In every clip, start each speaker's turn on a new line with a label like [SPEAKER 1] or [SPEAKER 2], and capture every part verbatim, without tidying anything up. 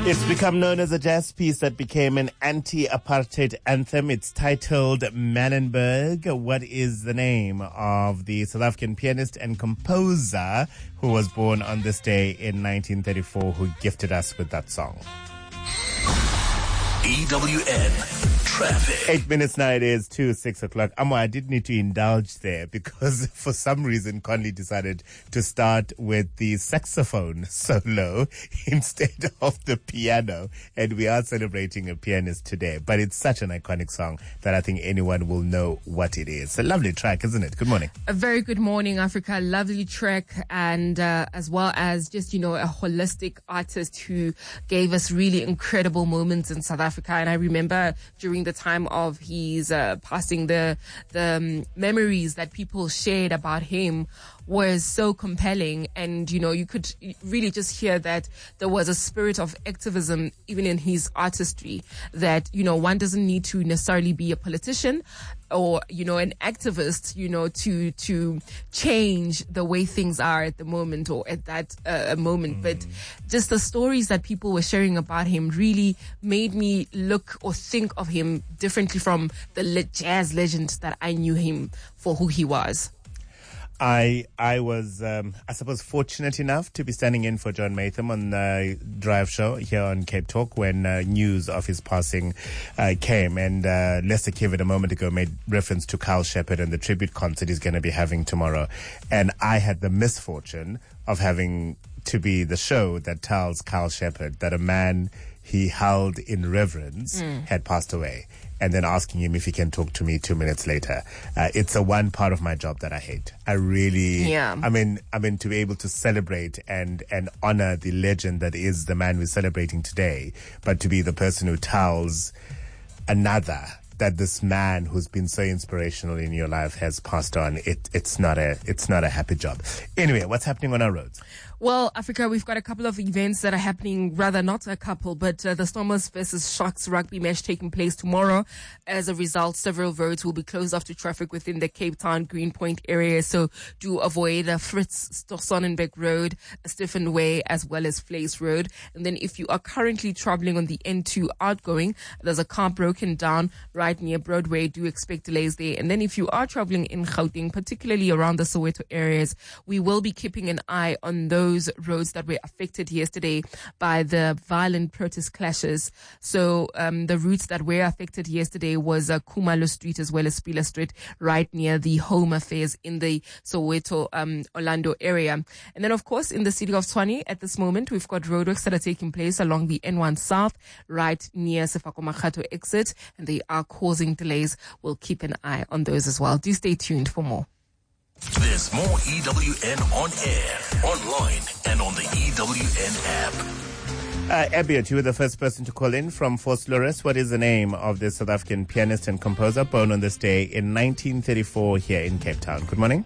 [SPEAKER 1] It's become known as a jazz piece that became an anti-apartheid anthem. It's titled Manenberg. What is the name of the South African pianist and composer who was born on this day in nineteen thirty-four, who gifted us with that song?
[SPEAKER 2] E W N Traffic.
[SPEAKER 1] Eight minutes now it is to six o'clock. Amo, I did need to indulge there because for some reason Conley decided to start with the saxophone solo instead of the piano. And we are celebrating a pianist today. But it's such an iconic song that I think anyone will know what it is. A lovely track, isn't it? Good morning.
[SPEAKER 3] A very good morning, Africa. Lovely track. And uh, as well as just, you know, a holistic artist who gave us really incredible moments in South Africa. And I remember during the time of his uh, passing, the the um, memories that people shared about him was so compelling. And, you know, you could really just hear that there was a spirit of activism even in his artistry, that, you know, one doesn't need to necessarily be a politician or, you know, an activist, you know, to to change the way things are at the moment or at that uh, moment. Mm. But just the stories that people were sharing about him really made me look or think of him differently from the le- jazz legend that I knew him for who he was.
[SPEAKER 1] I I was, um, I suppose, fortunate enough to be standing in for John Maytham on the Drive Show here on Cape Talk when uh, news of his passing uh, came. And uh, Lester Kivet a moment ago made reference to Carl Shepard and the tribute concert he's going to be having tomorrow. And I had the misfortune of having to be the show that tells Carl Shepard that a man he held in reverence mm. had passed away, and then asking him if he can talk to me two minutes later. Uh, it's the one part of my job that I hate. I really,
[SPEAKER 3] yeah.
[SPEAKER 1] I mean, I mean, to be able to celebrate and, and honor the legend that is the man we're celebrating today, but to be the person who tells another that this man who's been so inspirational in your life has passed on. It, it's not a, it's not a happy job. Anyway, what's happening on our roads?
[SPEAKER 3] Well, Africa, we've got a couple of events that are happening, rather not a couple, but uh, the Stormers versus Sharks rugby match taking place tomorrow. As a result, several roads will be closed off to traffic within the Cape Town Greenpoint area. So do avoid uh, Fritz Sonnenberg Road, Stephen Way, as well as Place Road. And then if you are currently traveling on the N two outgoing, there's a car broken down right near Broadway. Do expect delays there. And then if you are traveling in Gauteng, particularly around the Soweto areas, we will be keeping an eye on those Those roads that were affected yesterday by the violent protest clashes. So um, the routes that were affected yesterday was uh, Kumalo Street as well as Spiller Street, right near the Home Affairs in the Soweto um, Orlando area. And then, of course, in the city of Tshwane at this moment, we've got roadworks that are taking place along the N one South, right near Sefako Makgato exit, and they are causing delays. We'll keep an eye on those as well. Do stay tuned for more.
[SPEAKER 2] There's more E W N on air, online, and on the E W N app.
[SPEAKER 1] Uh, Abiot, you were the first person to call in from Fort Loris. What is the name of the South African pianist and composer born on this day in nineteen thirty-four here in Cape Town? Good morning.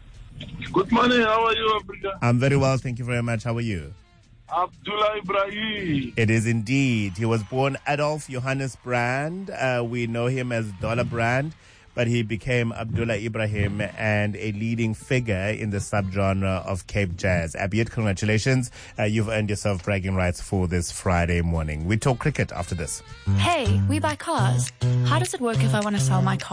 [SPEAKER 4] Good morning. How are you, Africa?
[SPEAKER 1] I'm very well, thank you very much. How are you?
[SPEAKER 4] Abdullah Ibrahim.
[SPEAKER 1] It is indeed. He was born Adolf Johannes Brand. Uh, we know him as Dollar Brand, but he became Abdullah Ibrahim and a leading figure in the subgenre of Cape Jazz. Abiet, congratulations. Uh, you've earned yourself bragging rights for this Friday morning. We talk cricket after this.
[SPEAKER 5] Hey, we buy cars. How does it work if I want to sell my car?